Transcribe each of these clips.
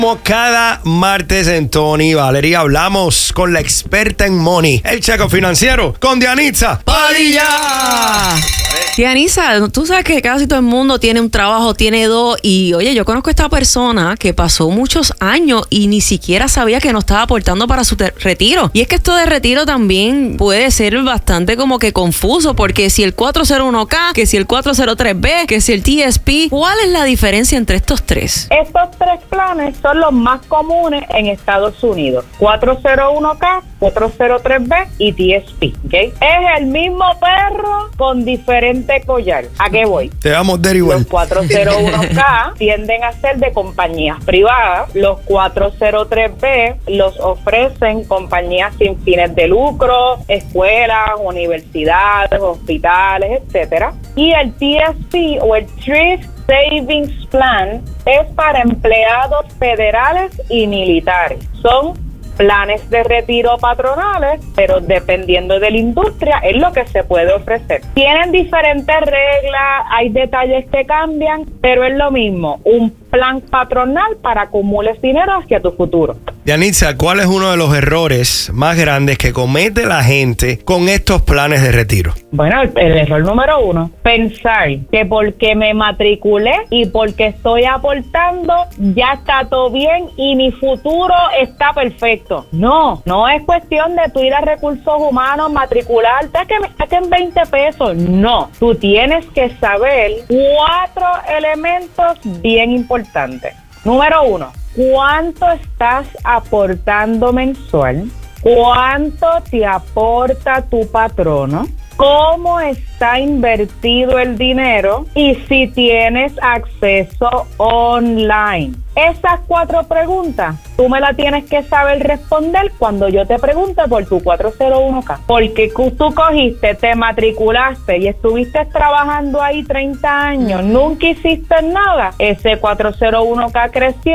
Como cada martes en Tony Valeria hablamos con la experta en money, el checo financiero, con Dianitza Padilla. Dianitza, tú sabes que casi todo el mundo tiene un trabajo, tiene dos, y oye, yo conozco a esta persona que pasó muchos años y ni siquiera sabía que no estaba aportando para su retiro. Y es que esto de retiro también puede ser bastante como que confuso, porque si el 401k, que si el 403b, que si el TSP, ¿cuál es la diferencia entre estos tres? Estos tres planes son los más comunes en Estados Unidos: 401k, 403b y TSP, ¿okay? Es el mismo perro con diferente collar. ¿A qué voy? Te vamos a dar igual. Los 401k tienden a ser de compañías privadas. Los 403b los ofrecen compañías sin fines de lucro, escuelas, universidades, hospitales, etcétera. Y el TSP o el Thrift Savings Plan es para empleados federales y militares. Son planes de retiro patronales, pero dependiendo de la industria es lo que se puede ofrecer. Tienen diferentes reglas, hay detalles que cambian, pero es lo mismo, un plan patronal para acumules dinero hacia tu futuro. Dianitza, ¿cuál es uno de los errores más grandes que comete la gente con estos planes de retiro? Bueno, el error número 1, pensar que porque me matriculé y porque estoy aportando, ya está todo bien y mi futuro está perfecto. No es cuestión de tú ir a recursos humanos, matricularte, que me saquen 20 pesos. No, tú tienes que saber 4 elementos bien importantes. Número 1, ¿cuánto estás aportando mensual? ¿Cuánto te aporta tu patrono? ¿Cómo está invertido el dinero? Y si tienes acceso online. Esas 4 preguntas, tú me las tienes que saber responder cuando yo te pregunte por tu 401k. Porque tú cogiste, te matriculaste y estuviste trabajando ahí 30 años, nunca hiciste nada. Ese 401k creció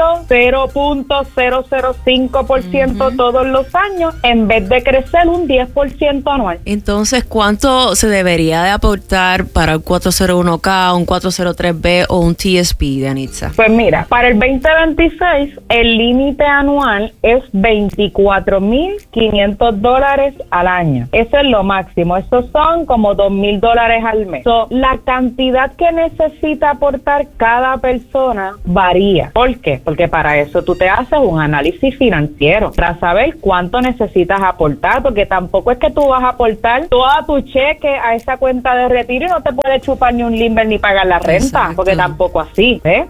0.005% todos los años, en vez de crecer un 10% anual. Entonces, ¿cuánto se debería de aportar para el 401k, un 403b o un TSP, Dianitza? Pues mira, para el 2026, el límite anual es $24,500 al año. Eso es lo máximo. Eso son como $2,000 al mes. La cantidad que necesita aportar cada persona varía. ¿Por qué? Porque para eso tú te haces un análisis financiero, para saber cuánto necesitas aportar, porque tampoco es que tú vas a aportar toda tu cheque a esa cuenta de retiro y no te puedes chupar ni un limber ni pagar la renta. Exacto. Porque tampoco así, ¿ves?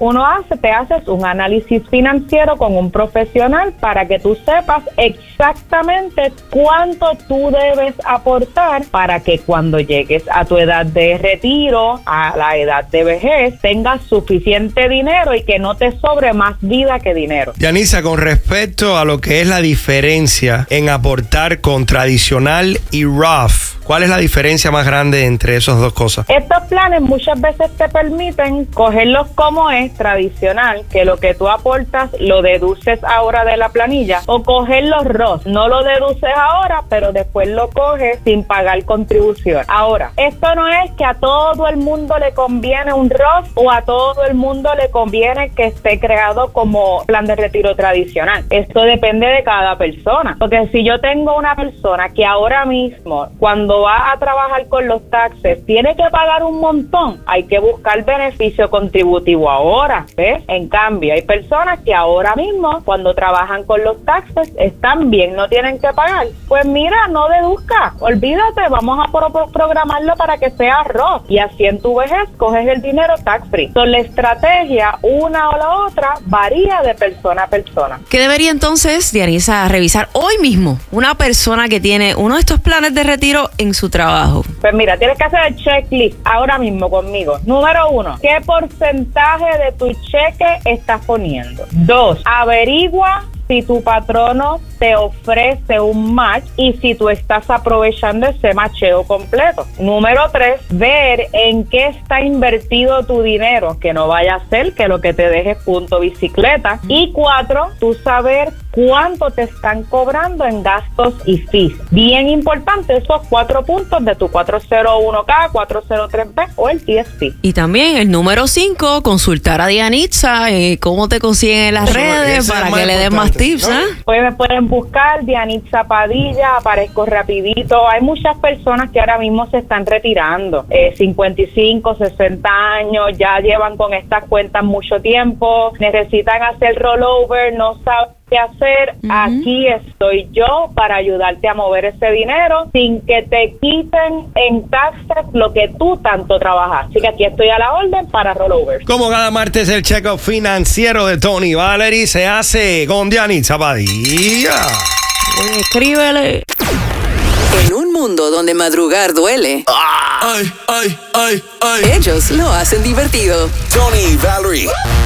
Te haces un análisis financiero con un profesional para que tú sepas exactamente cuánto tú debes aportar para que cuando llegues a tu edad de retiro, a la edad de vejez, tengas suficiente dinero y que no te sobre más vida que dinero. Dianitza, con respecto a lo que es la diferencia en aportar con tradicional y Roth, ¿cuál es la diferencia más grande entre esas dos cosas? Estos planes muchas veces te permiten cogerlos como es tradicional, que lo que tú aportas lo deduces ahora de la planilla, o coger los Roth, no lo deduces ahora, pero después lo coges sin pagar contribución. Ahora, esto no es que a todo el mundo le conviene un Roth o a todo el mundo le conviene que esté creado como plan de retiro tradicional. Esto depende de cada persona, porque si yo tengo una persona que ahora mismo, cuando va a trabajar con los taxes, tiene que pagar un montón, hay que buscar beneficio contributivo ahora, ¿ves? En cambio, hay personas que ahora mismo, cuando trabajan con los taxes, están bien, no tienen que pagar. Pues mira, no deduzca, olvídate, vamos a programarlo para que sea Roth, y así en tu vejez coges el dinero tax free. Entonces, la estrategia, una o la otra, varía de persona a persona. ¿Qué debería entonces, Dianitza, revisar hoy mismo una persona que tiene uno de estos planes de retiro en su trabajo? Pues mira, tienes que hacer el checklist ahora mismo conmigo. Número 1, ¿qué porcentaje de tu cheque estás poniendo? 2, averigua si tu patrono te ofrece un match y si tú estás aprovechando ese macheo completo. Número 3, ver en qué está invertido tu dinero, que no vaya a ser que lo que te deje punto bicicleta. Y 4, tú saber cuánto te están cobrando en gastos y fees. Bien importante, esos 4 puntos de tu 401k, 403b o el TSP. Y también el número 5, consultar a Dianitza, cómo te consiguen en las redes para que le den más tips, ¿no? Pues me pueden buscar Dianitza Padilla, aparezco rapidito. Hay muchas personas que ahora mismo se están retirando, 55, 60 años, ya llevan con estas cuentas mucho tiempo, necesitan hacer rollover, no saben qué hacer. Aquí estoy yo para ayudarte a mover ese dinero sin que te quiten en taxes lo que tú tanto trabajas. Así que aquí estoy a la orden para rollovers. Como cada martes, el check-up financiero de Tony Valerie se hace con Dianitza Padilla. Oye, escríbele. En un mundo donde madrugar duele, Ay, ay, ay, ay. ellos lo hacen divertido. Tony Valerie.